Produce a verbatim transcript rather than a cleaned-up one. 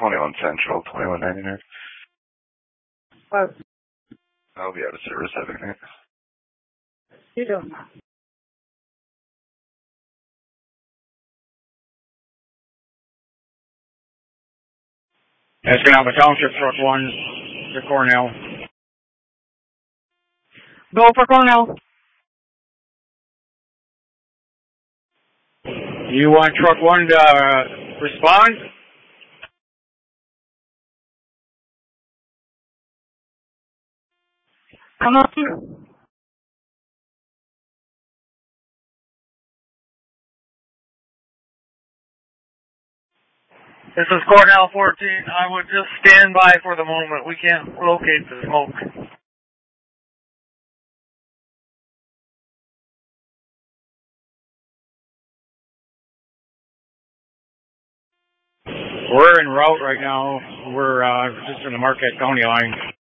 twenty-one Central, twenty-one ninety-nine. What? I'll be out of service every night. You don't. Escanaba Township, truck one to Cornell. Go for Cornell. You want truck one to uh, respond? Come on. This is Cornell fourteen. I would just stand by for the moment. We can't locate the smoke. We're en route right now. We're uh, just in the Marquette County line.